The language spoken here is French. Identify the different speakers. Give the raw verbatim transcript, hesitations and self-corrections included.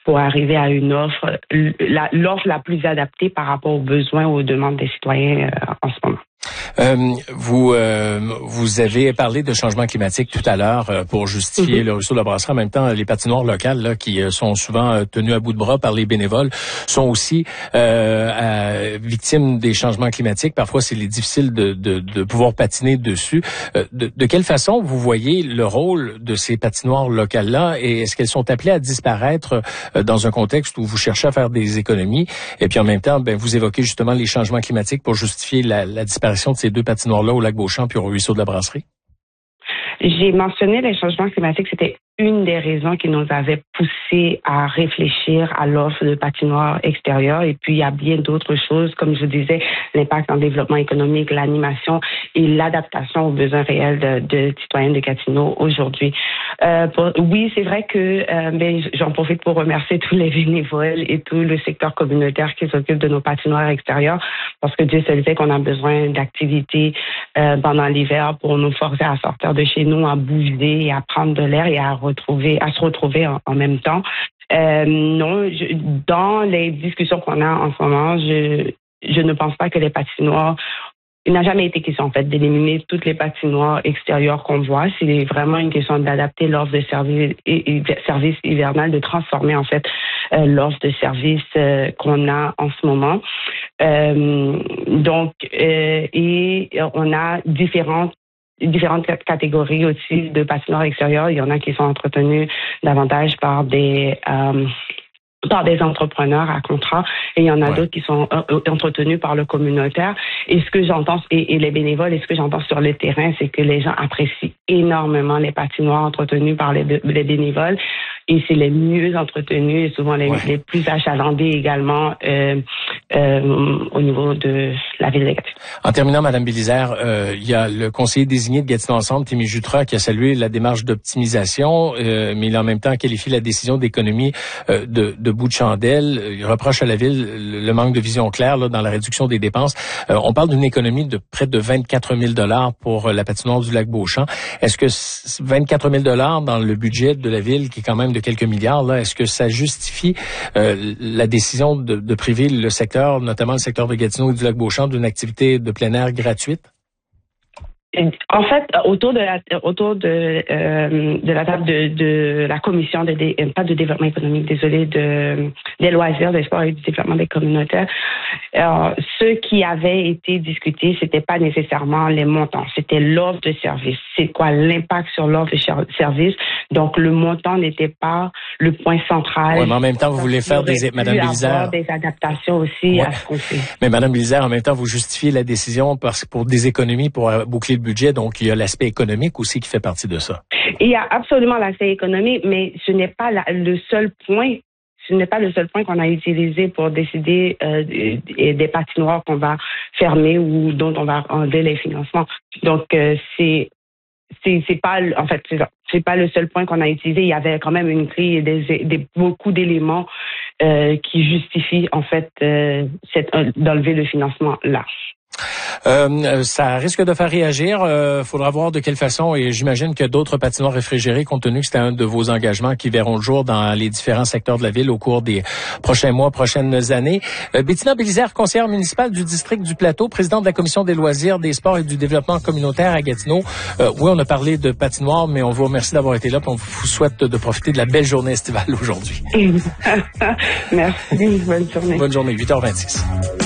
Speaker 1: pour arriver à une offre, la, l'offre la plus adaptée par rapport aux besoins, aux demandes des citoyens euh, en ce moment.
Speaker 2: Euh, vous euh, vous avez parlé de changement climatique tout à l'heure euh, pour justifier mm-hmm. le ruisseau de la Brasserie. En même temps, les patinoires locales là, qui euh, sont souvent euh, tenues à bout de bras par les bénévoles sont aussi euh, à, victimes des changements climatiques. Parfois, c'est difficile de, de, de pouvoir patiner dessus. Euh, de, de quelle façon vous voyez le rôle de ces patinoires locales-là et est-ce qu'elles sont appelées à disparaître euh, dans un contexte où vous cherchez à faire des économies? Et puis en même temps, ben, vous évoquez justement les changements climatiques pour justifier la, la disparition de ces deux patinoires-là au lac Beauchamp puis au ruisseau de la Brasserie?
Speaker 1: J'ai mentionné les changements climatiques, c'était une des raisons qui nous avait poussé à réfléchir à l'offre de patinoires extérieures. Et puis, il y a bien d'autres choses, comme je vous disais, l'impact en développement économique, l'animation et l'adaptation aux besoins réels de, de citoyens de Gatineau aujourd'hui. Euh, pour, oui, c'est vrai que euh, ben, j'en profite pour remercier tous les bénévoles et tout le secteur communautaire qui s'occupe de nos patinoires extérieures, parce que Dieu seul sait qu'on a besoin d'activités euh, pendant l'hiver pour nous forcer à sortir de chez nous, à bouger et à prendre de l'air et à retrouver, à se retrouver en, en même temps. Euh, non, je, dans les discussions qu'on a en ce moment, je, je ne pense pas que les patinoires, il n'a jamais été question en fait d'éliminer toutes les patinoires extérieures qu'on voit. C'est vraiment une question d'adapter l'offre de service, service hivernal, de transformer en fait euh, l'offre de service euh, qu'on a en ce moment. Euh, donc, euh, et on a différentes différentes catégories aussi de patinoires extérieures. Il y en a qui sont entretenus davantage par des euh, par des entrepreneurs à contrat et il y en a ouais. d'autres qui sont euh, entretenus par le communautaire. Et ce que j'entends, et, et les bénévoles, et ce que j'entends sur le terrain, c'est que les gens apprécient énormément les patinoires entretenus par les, les bénévoles et c'est les mieux entretenus et souvent les, ouais. les plus achalandés également euh, euh, au niveau de la ville de Gatineau.
Speaker 2: En terminant, Mme Bélizaire, euh, il y a le conseiller désigné de Gatineau Ensemble, Timmy Jutra, qui a salué la démarche d'optimisation, euh, mais il a en même temps qualifié la décision d'économie euh, de, de bout de chandelle. Il reproche à la ville le manque de vision claire là, dans la réduction des dépenses. Euh, on parle d'une économie de près de vingt-quatre mille dollars pour la patinoire du lac Beauchamp. Est-ce que vingt-quatre mille dollars dans le budget de la ville, qui est quand même de quelques milliards, là, est-ce que ça justifie euh, la décision de, de priver le secteur, notamment le secteur de Gatineau et du lac Beauchamp, d'une activité de plein air gratuite?
Speaker 1: En fait, autour de la autour de euh, de la table de, de la commission de dé, pas de développement économique, désolé, de des loisirs, des sports et du développement des communautaires, euh, ce qui avait été discuté, c'était pas nécessairement les montants, c'était l'offre de service. C'est quoi l'impact sur l'offre de service? Donc le montant n'était pas le point central.
Speaker 2: Oui, mais en même temps, vous voulez faire des Madame Bélizaire
Speaker 1: des adaptations aussi
Speaker 2: ouais.
Speaker 1: à ce qu'on fait.
Speaker 2: Mais Madame Bélizaire, en même temps, vous justifiez la décision parce pour des économies, pour boucler le budget, donc il y a l'aspect économique aussi qui fait partie de ça.
Speaker 1: Il y a absolument l'aspect économique, mais ce n'est pas la, le seul point. Ce n'est pas le seul point qu'on a utilisé pour décider euh, des, des patinoires qu'on va fermer ou dont on va enlever les financements. Donc euh, c'est c'est c'est pas en fait c'est, c'est pas le seul point qu'on a utilisé. Il y avait quand même une grille et des, des beaucoup d'éléments euh, qui justifient en fait euh, cette, d'enlever le financement là.
Speaker 2: Euh, ça risque de faire réagir. Euh, faudra voir de quelle façon. Et j'imagine que d'autres patinoires réfrigérés, compte tenu que c'était un de vos engagements qui verront le jour dans les différents secteurs de la ville au cours des prochains mois, prochaines années. Euh, Bettina Bélizaire, conseillère municipale du district du Plateau, présidente de la commission des loisirs, des sports et du développement communautaire à Gatineau. Euh, oui, on a parlé de patinoire, mais on vous remercie d'avoir été là. Puis on vous souhaite de profiter de la belle journée estivale aujourd'hui.
Speaker 1: Merci. Bonne journée.
Speaker 2: Bonne journée. huit heures vingt-six.